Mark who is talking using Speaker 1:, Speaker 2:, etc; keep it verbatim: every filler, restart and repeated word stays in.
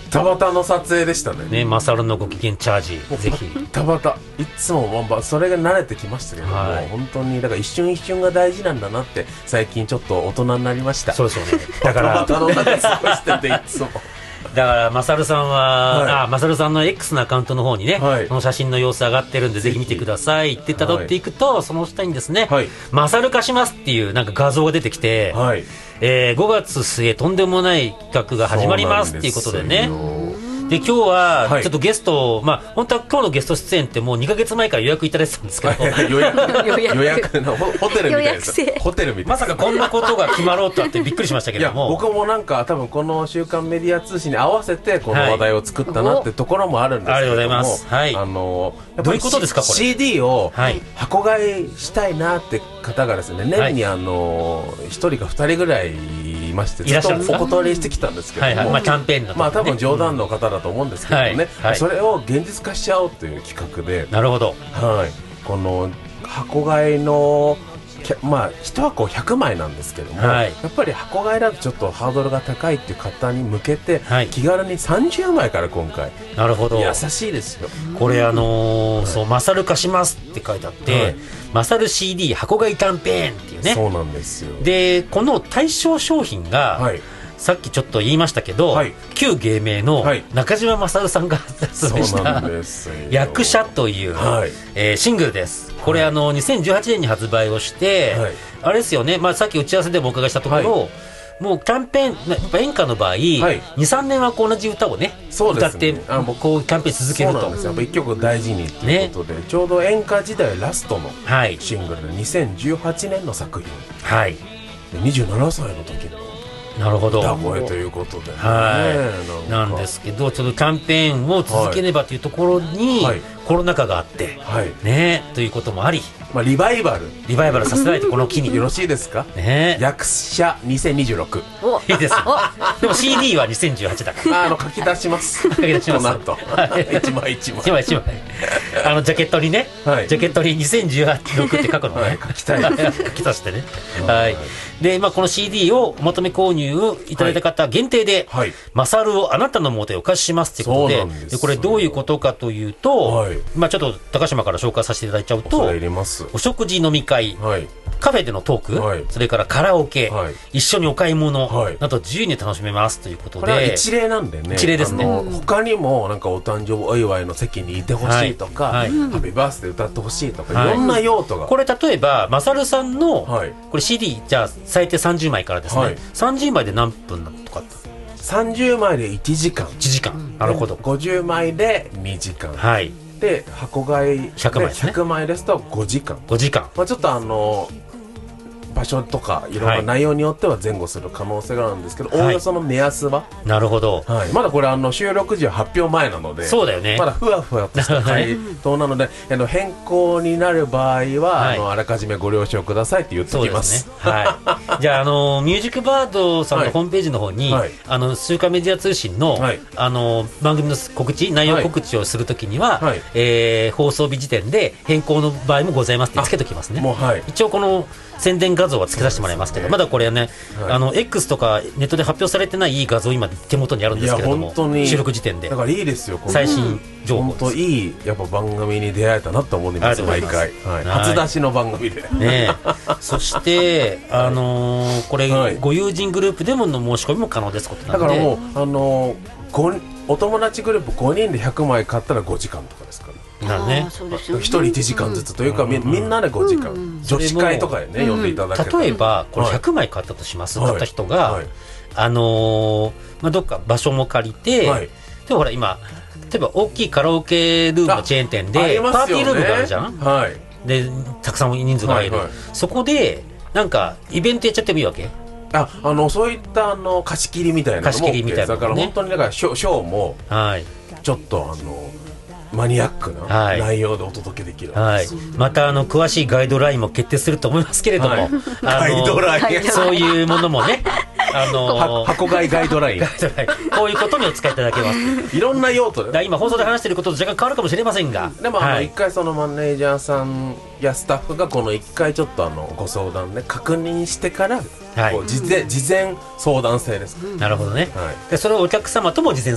Speaker 1: 田畑の撮影でしたね。
Speaker 2: ね、マサルのご機嫌チャージぜひ。
Speaker 1: 田畑いつもまあそれが慣れてきましたけども、
Speaker 2: はい、
Speaker 1: 本当にだから一瞬一瞬が大事なんだなって最近ちょっと大人になりました。
Speaker 2: そうですよね。だから
Speaker 1: 田畑の中過ごしてていつも
Speaker 2: だからマサルさんは、
Speaker 1: はい、
Speaker 2: あマサルさんの X のアカウントの方にね、
Speaker 1: はい、
Speaker 2: その写真の様子上がってるんでぜひ見てくださいって辿っていくと、はい、その下にですね、はい、マサル化しますっていうなんか画像が出てきて、はい、えー、ごがつ末とんでもない企画が始まりますっていうことでね。で今日はちょっとゲスト、はい、まあ本当は今日のゲスト出演ってもうにかげつまえから予約いただいてたんですけど
Speaker 1: 予約予約のホテルみたいですホテルみたい
Speaker 2: まさかこんなことが決まろうとはってびっくりしましたけども、
Speaker 1: いや僕もなんか多分この週刊メディア通信に合わせてこの話題を作ったなってところもあるんですけども、
Speaker 2: ありがとうございます、はい、あ
Speaker 1: の
Speaker 2: どういうことですかこれ
Speaker 1: シーディー を箱買いしたいなって方がですね、年にあのひとりかふたりぐらいいましてずっとお断りしてきたんですけども、
Speaker 2: はいはい、まあキャンペーンの、ね、
Speaker 1: まあ多分冗談の方だと思うんですけどもね、はいはい、それを現実化しちゃおうという企画で、
Speaker 2: なるほど、
Speaker 1: はい、この箱買いのまあいち箱ひゃくまいなんですけども、はい、やっぱり箱買いだとちょっとハードルが高いっていう方に向けて、はい、気軽にさんじゅうまいから今回、
Speaker 2: なるほど、
Speaker 1: 優しいですよ
Speaker 2: これ。あのーはい、そうマサル化しますって書いてあって、はい、マサル シーディー 箱買いキャンペーンっていうね。
Speaker 1: そうなんですよ。
Speaker 2: でこの対象商品が、はい、さっきちょっと言いましたけど、はい、旧芸名の中島勝さんが発売した「役者」という、はい、えー、シングルです。これ、はい、あのにせんじゅうはちねんに発売をして、はい、あれですよね、まあ、さっき打ち合わせでもお伺いしたところ、はい、もうキャンペーン、やっぱ演歌の場合、はい、にさんねんはこう同じ歌をね、
Speaker 1: そうですね、
Speaker 2: 歌ってこうキャンペーン続けると。
Speaker 1: そうなんですよ、やっぱ一曲大事にということで、ね、ちょうど演歌時代ラストのシングルでにせんじゅうはちねんの作品、はい、でにじゅうななさいの時の
Speaker 2: なるほど
Speaker 1: 歌声ということで、ね、
Speaker 2: はい、なんですけどちょっとキャンペーンを続けねばというところに、はい、コロナ禍があって、はい、ね、ということもあり、
Speaker 1: まあ、リバイバル
Speaker 2: リバイバルさせないとこの機に
Speaker 1: よろしいですか、
Speaker 2: ね、
Speaker 1: 役者にせんにじゅうろく
Speaker 2: いいですでも シーディー はにせんじゅうはちだから
Speaker 1: あの書き出します
Speaker 2: 書き出します
Speaker 1: この後、はい、一枚一枚
Speaker 2: 一枚一枚あのジャケットにね、はい、ジャケットににせんじゅうろくって書くのね、はい、
Speaker 1: 書きたい
Speaker 2: 書き足してね、はい、で、まあ、この シーディー をおまとめ購入をいただいた方限定で、はい、マサルをあなたの元へお貸ししますということ で, で, でこれどういうことかというと、はい、まあ、ちょっと高島から紹介させていただいちゃうと、お食事飲み会、はい、カフェでのトーク、はい、それからカラオケ、はい、一緒にお買い物、はい、など自由に楽しめますということで、
Speaker 1: これは一例なんでね、
Speaker 2: 一例ですね。
Speaker 1: 他にもなんかお誕生日お祝いの席にいてほしいとか、はいはい、ハッピーバースデー歌ってほしいとか、はい、いろんな用途が、
Speaker 2: これ例えばマサルさんの、はい、これ シーディー じゃあ最低さんじゅうまいからですね、はい、さんじゅうまいで何分とか
Speaker 1: さんじゅうまいでいちじかん、
Speaker 2: いちじかん、なるほど。
Speaker 1: ごじゅうまいでにじかん、はい、で箱買い
Speaker 2: ひゃくまいですね、
Speaker 1: ひゃくまいですとごじかん、
Speaker 2: ごじかん、
Speaker 1: まあ、ちょっとあの場所とかいろんな内容によっては前後する可能性があるんですけど、おおよその目安は、
Speaker 2: なるほど、
Speaker 1: はい、まだこれあの収録時は発表前なので、
Speaker 2: そうだよね、
Speaker 1: まだふわふわとした回答なのであの変更になる場合は、はい、あのあらかじめご了承くださいって言っておきます。
Speaker 2: そうですね、はい、じゃあ、あのミュージックバードさんのホームページの方に、はい、あの週刊メディア通信の、はい、あの番組の告知、内容告知をするときには、はい、えー、放送日時点で変更の場合もございますってつけときますね。もう、はい、一応この宣伝画像はつけさせてもらいますけど、ね、まだこれはね、はい、あの X とかネットで発表されてないいい画像今手元にあるんですけれども、収録時点で
Speaker 1: だからいいですよ、
Speaker 2: 最新情報です。
Speaker 1: 本当いいやっぱ番組に出会えたなと思います、毎回、はい、初出しの番組で、
Speaker 2: ね、そしてあのー、これ、はい、ご友人グループでもの申し込みも可能ですことなんで、
Speaker 1: だからもうあのー、お友達グループごにんでひゃくまい買ったらごじかんとかですから
Speaker 2: なね、
Speaker 1: ひとりいちじかんずつというか、うん、み, みんなでごじかん、うん、女子会とかでね、うん、呼んでいただけたら、
Speaker 2: 例えばこれひゃくまい買ったとします、はい、買った人が、はい、あのーまあ、どっか場所も借りて、はい、でもほら今例えば大きいカラオケルームのチェーン店で、ね、パーティールームがあるじゃん、はい、でたくさん人数が入る、はいはい、そこでなんかイベントやっちゃってもいいわけ。
Speaker 1: ああのそういったあの貸し切りみたいなのも
Speaker 2: 貸し切りみたいなのも、ね、
Speaker 1: だから本当にだからショーもちょっとあのマニアックな内容でお届けできる、
Speaker 2: はいはい、またあの詳しいガイドラインも決定すると思いますけれども、はい、
Speaker 1: ガイドライン
Speaker 2: そういうものもね、あのー、
Speaker 1: 箱買いガイドライン
Speaker 2: こういうことにお使いいただけます
Speaker 1: いろんな用途で
Speaker 2: 今放送で話していることと若干変わるかもしれませんが、
Speaker 1: でもあの一回そのマネージャーさんやスタッフがこの一回ちょっとあのご相談で確認してから、はい、こう事前、事前相談制です、
Speaker 2: なるほどね、はい、でそれをお客様とも事前